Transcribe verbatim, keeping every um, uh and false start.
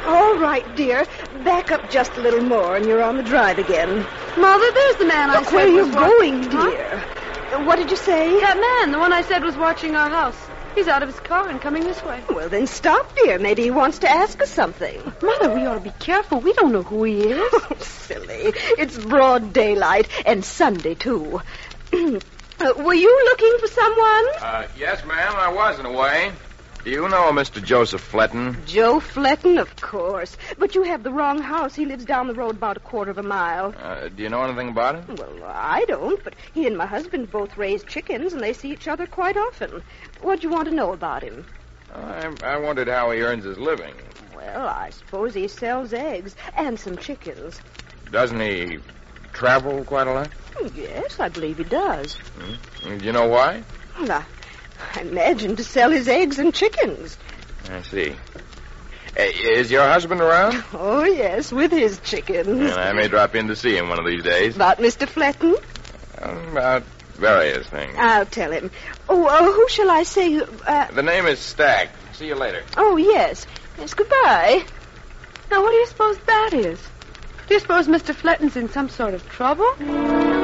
All right, dear. Back up just a little more and you're on the drive again. Mother, there's the man I Look, said where are you was going, watching- Huh? dear? Uh, What did you say? That man, the one I said was watching our house. He's out of his car and coming this way. Well, then stop, dear. Maybe he wants to ask us something. Mother, we ought to be careful. We don't know who he is. Oh, silly. It's broad daylight and Sunday, too. uh, were you looking for someone? Uh, yes, ma'am, I was in a way. Do you know Mister Joseph Fletton? Joe Fletton, of course. But you have the wrong house. He lives down the road about a quarter of a mile. Uh, do you know anything about him? Well, I don't, but he and my husband both raise chickens, and they see each other quite often. What do you want to know about him? I, I wondered how he earns his living. Well, I suppose he sells eggs and some chickens. Doesn't he travel quite a lot? Yes, I believe he does. Hmm? Do you know why? Well, I, I imagine to sell his eggs and chickens. I see. Uh, is your husband around? Oh, yes, with his chickens. And I may drop in to see him one of these days. About Mister Fletton? About various things. I'll tell him. Oh, uh, who shall I say? who- Uh, The name is Stagg. See you later. oh, yes. Yes, goodbye. Now, what do you suppose that is? Do you suppose Mister Fletton's in some sort of trouble?